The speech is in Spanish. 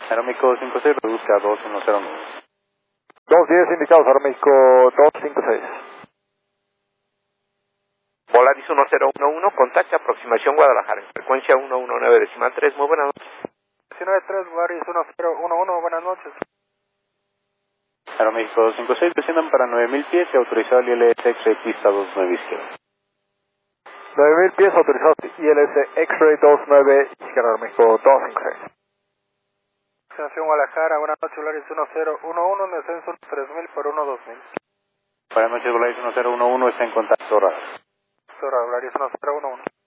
Aeroméxico 56, reduzca a 2109. 210 indicados, Aeroméxico 256. Volaris 1011, contacta aproximación Guadalajara, frecuencia 119.3, muy buenas noches. 193, Volaris 1011, buenas noches. Aeroméxico 256, desciendan para 9000 pies y autorizado el ILS X-Ray pista 29 izquierda. 9000 pies autorizados, ILS X-Ray 29 izquierda, Aeroméxico 256. Aproximación Guadalajara, buenas noches, Volaris 1011, descenso 3000 por 12000. Buenas noches, Volaris 1011, está en contacto radar. Volaris 1011.